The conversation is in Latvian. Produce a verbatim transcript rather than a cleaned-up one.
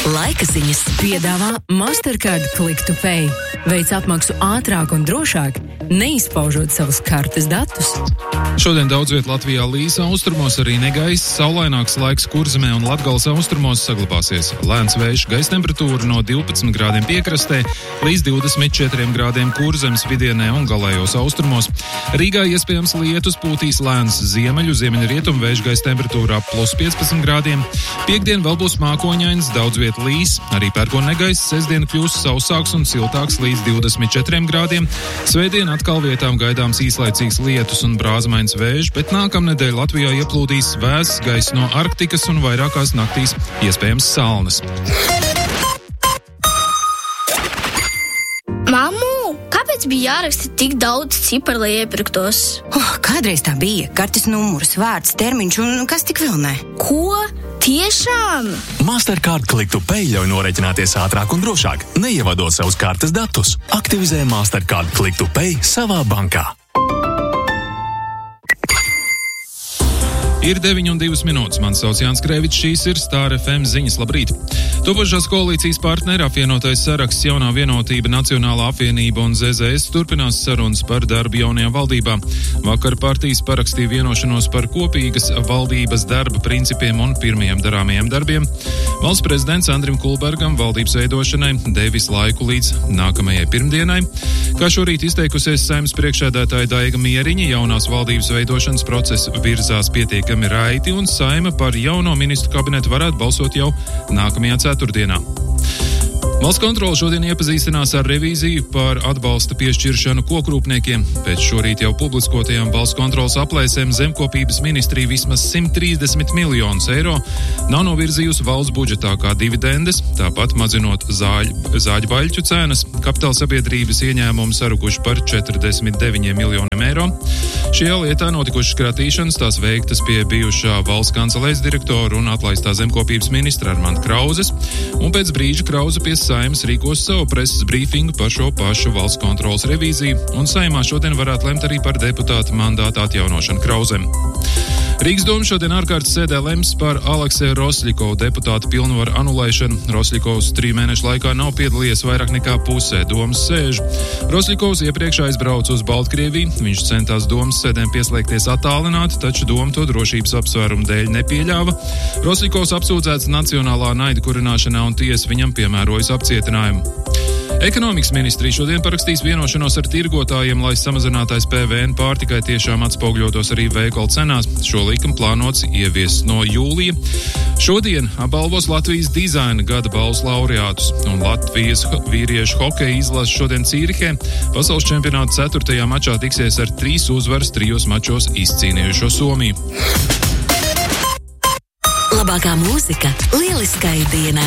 Laika ziņas piedāvā Mastercard Click to Pay. Veic apmaksu ātrāk un drošāk, neizpaužot savus kartes datus. Šodien daudz viet Latvijā līs, austrumos arī negaiss, saulaināks laiks Kurzemē un Latgales austrumos saglabāsies. Lēns vējš, gaisa temperatūra no divpadsmit grādiem piekrastē līdz divdesmit četriem grādiem Kurzemes vidienē un galējos austrumos. Rīgā iespējams lietus, pūtīs lēns ziemeļu, ziemeļrietumu vējš, gaisa temperatūra ap plus piecpadsmit grādiem. Piektdien vēl būs mākoņains, daudz viet līs, arī pērkon negaiss, sestdien kļūs sausāks un siltāks līdz divdesmit četriem grādiem. Svētdien atkal vietām gaidāms īslaicīgs lietus un brāzmains vējš, bet nākamnedēļ Latvijā ieplūdīs vēss gaiss no Arktikas un vairākās naktīs iespējams salnas. Mammu, kāpēc bija jāraksta tik daudz ciparu, lai iepirktos? Oh, kādreiz tā bija. Kartes numurs, vārds, termiņš un kas tik vēl ne. Ko? Tiešām? Mastercard Click to Pay ļauj norēķināties ātrāk un drošāk, neievadot savus kartes datus. Aktivizē Mastercard Click to Pay savā bankā. Ir deviņi un divas minūtes. Mans sauc Jānis Krēvičs, šīs ir Star F M ziņas. Labrīt! Topošās koalīcijas partneri apvienotais saraksts Jaunā vienotība, Nacionālā apvienība un Z Z S turpinās sarunas par darbu jaunajā valdībā. Vakar partijas parakstīja vienošanos par kopīgas valdības darba principiem un pirmajiem darāmajiem darbiem. Valsts prezidents Andrim Kulbergam valdības veidošanai devis laiku līdz nākamajai pirmdienai. Kā šorīt izteikusies Saeimas priekšsēdētāja Daiga Mieriņa, jaunās valdības veidošanas process virzās pietiekami raiti un Saeima par jauno ministru kabinetu varētu balsot jau nākamajā ceturtdienā. Valsts kontrole šodien iepazīstinās ar revīziju par atbalsta piešķiršanu kokrūpniekiem. Pēc šorīt jau publiskotajām valsts kontroles aplēsēm zemkopības ministrija vismaz simt trīsdesmit miljonus eiro nav novirzījusi valsts budžetā kā dividendes, tāpat mazinot zāļu, zāļu baļķu cenas, kapitāla sabiedrības ieņēmumu sarukuši par četrdesmit deviņiem miljoniem eiro. Šajā lietā notikušas kratīšanas, tās veiktas pie bijušā valsts kancelēs direktora un atlaistā zemkopības ministra Armanda Krauzes, un pēc brīža Krauze pie Saeimas rīkos savu preses brīfingu par šo pašu valsts kontroles revīziju, un Saeimā šodien varētu lemt arī par deputāta mandāta atjaunošanu Krauzem. Rīgas doma šodien ārkārtas sēdē lems par Alekseja Rosļikovu deputāta pilnvaru anulēšanu. Rosļikovs trīs mēnešu laikā nav piedalījies vairāk nekā pusē domas sēžu. Rosļikovs iepriekš aizbrauca uz Baltkrieviju. Viņš centās domas sēdēm pieslēgties attālināti, taču doma to drošības apsvērumu dēļ nepieļāva. Rosļikovs apsūdzēts nacionālā naida kurināšanā un tiesa viņam piemērojas apcietinājumu. Ekonomikas ministrija šodien parakstīs vienošanos ar tirgotājiem, lai samazinātais P V N pārtikai tiešām atspoguļotos arī veikalu cenās. Šo likumu plānots ieviest no jūlija. Šodien apbalvos Latvijas dizaina gada balvas laureātus, un Latvijas vīriešu hokeja izlase šodien Cīrihē pasaules čempionāta ceturtajā mačā tiksies ar trīs uzvaras trijos mačos izcīnījušo Somiju. Labākā mūzika lieliskai dienai.